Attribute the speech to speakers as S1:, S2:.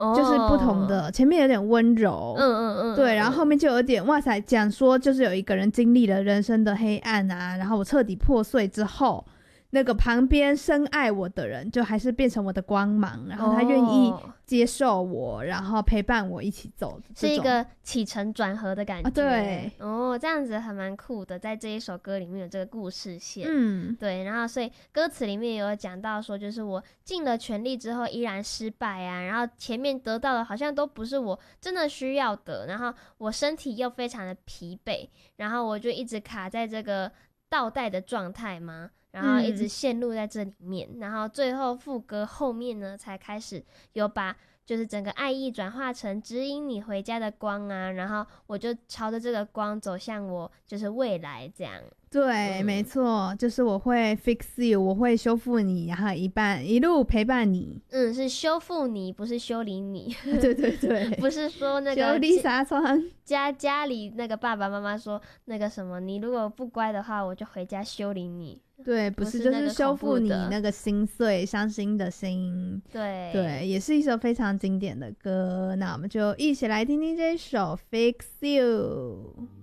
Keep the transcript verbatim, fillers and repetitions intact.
S1: 哦，
S2: 就是不同的，前面有点温柔，
S1: 嗯嗯嗯，
S2: 对，然后后面就有点哇塞，讲说就是有一个人经历了人生的黑暗啊，然后我彻底破碎之后，那个旁边深爱我的人就还是变成我的光芒，然后他愿意接受我，然后陪伴我一起走，
S1: 是一个起承转合的感觉、
S2: 啊、对
S1: 哦，这样子还蛮酷的，在这一首歌里面有这个故事线，
S2: 嗯，
S1: 对，然后所以歌词里面有讲到说，就是我尽了全力之后依然失败啊，然后前面得到的好像都不是我真的需要的，然后我身体又非常的疲惫，然后我就一直卡在这个倒带的状态嘛，然后一直陷入在这里面、嗯、然后最后副歌后面呢才开始有把就是整个爱意转化成指引你回家的光啊，然后我就朝着这个光走向我就是未来这样。
S2: 对、嗯、没错，就是我会 fix you， 我会修复你，然后一半一路陪伴你。
S1: 嗯，是修复你，不是修理你。
S2: 对对对，
S1: 不是说那个
S2: 修理纱窗，
S1: 家家里那个爸爸妈妈说那个什么，你如果不乖的话我就回家修理你。
S2: 对，不是，就是修复你那个心碎伤心的心。
S1: 对
S2: 对，也是一首非常经典的歌，那我们就一起来听听这首 Fix You。